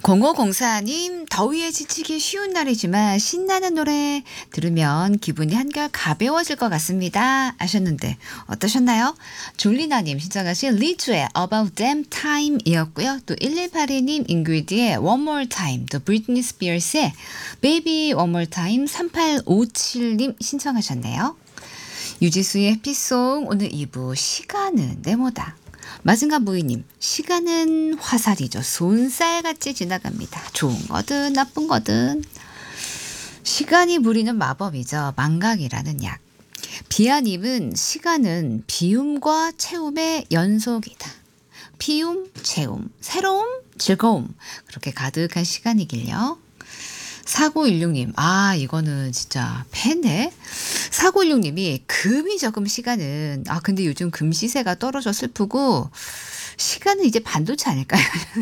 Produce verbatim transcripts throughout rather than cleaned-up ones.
공오공사 님, 더위에 지치기 쉬운 날이지만 신나는 노래 들으면 기분이 한결 가벼워질 것 같습니다 하셨는데 어떠셨나요? 졸리나님 신청하신 리즈의 About Damn Time 이었고요. 또 일일팔이 님 인그리드의 One More Time, 또 브리트니 스피어스의 Baby One More Time 삼팔오칠 님 신청하셨네요. 유지수의 해피송 오늘 이 부 시간은 네모다. 마징가 부이님, 시간은 화살이죠. 손살같이 지나갑니다. 좋은 거든 나쁜 거든. 시간이 부리는 마법이죠. 망각이라는 약. 비아님은 시간은 비움과 채움의 연속이다. 비움, 채움, 새로움, 즐거움. 그렇게 가득한 시간이길요. 사구일육 님, 아 이거는 진짜 팬네. 사구일육 님이 금이 적음 시간은, 아 근데 요즘 금 시세가 떨어져 슬프고 시간은 이제 반도체 아닐까요?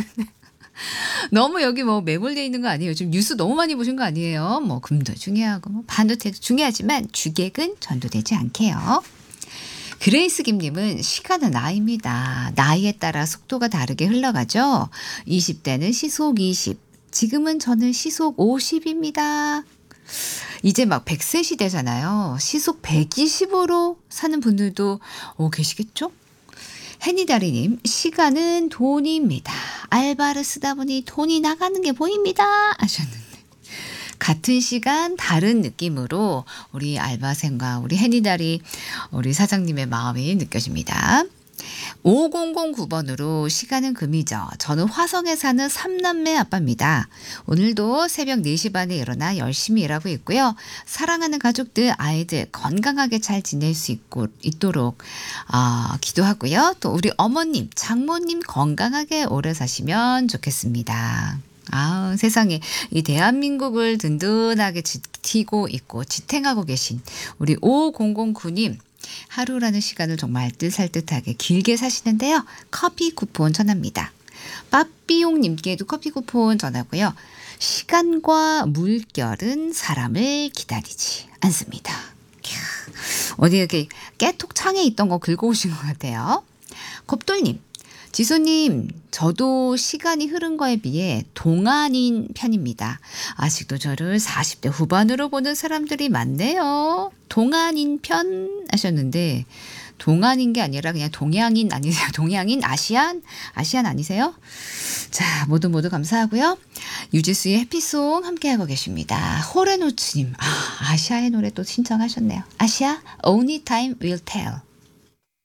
너무 여기 뭐 매몰되어 있는 거 아니에요? 요즘 뉴스 너무 많이 보신 거 아니에요? 뭐 금도 중요하고 뭐 반도체도 중요하지만 주객은 전도되지 않게요. 그레이스 김님은 시간은 나이입니다. 나이에 따라 속도가 다르게 흘러가죠. 이십 대는 시속 이십, 지금은 저는 시속 오십입니다. 이제 막 백 세 시대잖아요. 시속 백이십으로 사는 분들도 오, 계시겠죠? 해니다리님, 시간은 돈입니다. 알바를 쓰다 보니 돈이 나가는 게 보입니다 하셨는데, 같은 시간 다른 느낌으로 우리 알바생과 우리 해니다리 우리 사장님의 마음이 느껴집니다. 오공공구 번으로 시간은 금이죠. 저는 화성에 사는 삼남매 아빠입니다. 오늘도 새벽 네 시 반에 일어나 열심히 일하고 있고요. 사랑하는 가족들, 아이들 건강하게 잘 지낼 수 있고, 있도록 어, 기도하고요. 또 우리 어머님, 장모님 건강하게 오래 사시면 좋겠습니다. 아, 세상에 이 대한민국을 든든하게 지키고 있고 지탱하고 계신 우리 오공공구 님, 하루라는 시간을 정말 알뜰살뜰하게 길게 사시는데요. 커피 쿠폰 전합니다. 빠삐용님께도 커피 쿠폰 전하고요. 시간과 물결은 사람을 기다리지 않습니다. 어디 이렇게 깨톡 창에 있던 거 긁어오신 것 같아요. 곱돌님, 지소님, 저도 시간이 흐른 거에 비해 동안인 편입니다. 아직도 저를 사십 대 후반으로 보는 사람들이 많네요. 동안인 편 하셨는데, 동안인 게 아니라 그냥 동양인 아니세요? 동양인? 아시안? 아시안 아니세요? 자, 모두 모두 감사하고요. 유지수의 해피송 함께하고 계십니다. 호레노츠님, 아, 아시아의 노래 또 신청하셨네요. 아시아, Only Time Will Tell.